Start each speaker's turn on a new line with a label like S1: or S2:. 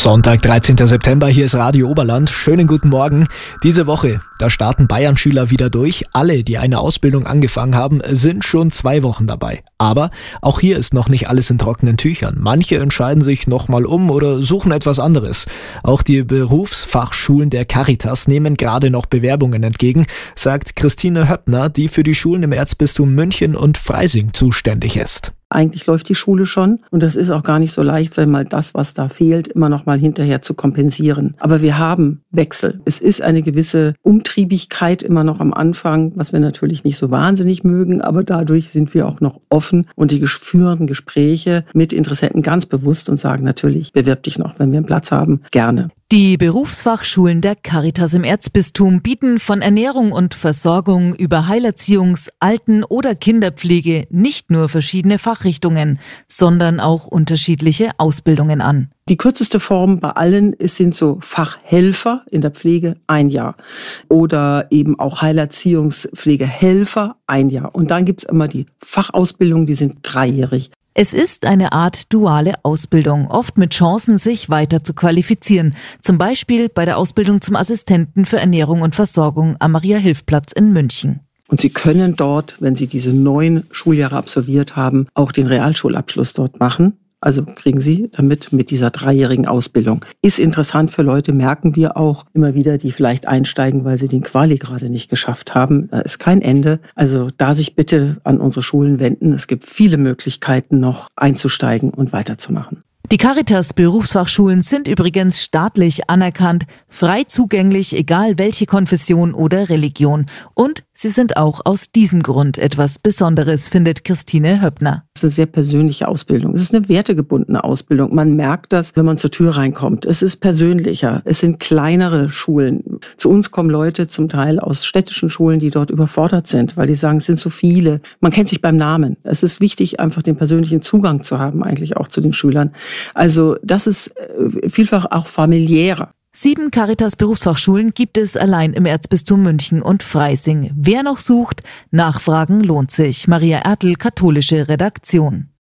S1: Sonntag, 13. September, hier ist Radio Oberland. Schönen guten Morgen. Diese Woche, da starten Bayern-Schüler wieder durch. Alle, die eine Ausbildung angefangen haben, sind schon 2 Wochen dabei. Aber auch hier ist noch nicht alles in trockenen Tüchern. Manche entscheiden sich nochmal um oder suchen etwas anderes. Auch die Berufsfachschulen der Caritas nehmen gerade noch Bewerbungen entgegen, sagt Christine Höppner, die für die Schulen im Erzbistum München und Freising zuständig ist.
S2: Eigentlich läuft die Schule schon und das ist auch gar nicht so leicht, sei mal das, was da fehlt, immer noch mal hinterher zu kompensieren. Aber wir haben Wechsel. Es ist eine gewisse Umtriebigkeit immer noch am Anfang, was wir natürlich nicht so wahnsinnig mögen, aber dadurch sind wir auch noch offen und die führen Gespräche mit Interessenten ganz bewusst und sagen natürlich, bewirb dich noch, wenn wir einen Platz haben, gerne.
S3: Die Berufsfachschulen der Caritas im Erzbistum bieten von Ernährung und Versorgung über Heilerziehungs-, Alten- oder Kinderpflege nicht nur verschiedene Fachrichtungen, sondern auch unterschiedliche Ausbildungen an.
S2: Die kürzeste Form bei allen sind so Fachhelfer in der Pflege 1 Jahr oder eben auch Heilerziehungspflegehelfer 1 Jahr. Und dann gibt's immer die Fachausbildungen, die sind 3-jährig.
S3: Es ist eine Art duale Ausbildung, oft mit Chancen, sich weiter zu qualifizieren. Zum Beispiel bei der Ausbildung zum Assistenten für Ernährung und Versorgung am Maria-Hilf-Platz in München.
S2: Und Sie können dort, wenn Sie diese 9 Schuljahre absolviert haben, auch den Realschulabschluss dort machen. Also kriegen Sie damit mit dieser 3-jährigen Ausbildung. Ist interessant für Leute, merken wir auch immer wieder, die vielleicht einsteigen, weil sie den Quali gerade nicht geschafft haben. Da ist kein Ende. Also da sich bitte an unsere Schulen wenden. Es gibt viele Möglichkeiten noch einzusteigen und weiterzumachen.
S3: Die Caritas Berufsfachschulen sind übrigens staatlich anerkannt, frei zugänglich, egal welche Konfession oder Religion. Und sie sind auch aus diesem Grund etwas Besonderes, findet Christine Höppner.
S2: Es ist eine sehr persönliche Ausbildung. Es ist eine wertegebundene Ausbildung. Man merkt das, wenn man zur Tür reinkommt. Es ist persönlicher. Es sind kleinere Schulen. Zu uns kommen Leute zum Teil aus städtischen Schulen, die dort überfordert sind, weil die sagen, es sind so viele. Man kennt sich beim Namen. Es ist wichtig, einfach den persönlichen Zugang zu haben, eigentlich auch zu den Schülern. Also das ist vielfach auch familiärer.
S3: 7 Caritas Berufsfachschulen gibt es allein im Erzbistum München und Freising. Wer noch sucht, nachfragen lohnt sich. Maria Ertl, katholische Redaktion.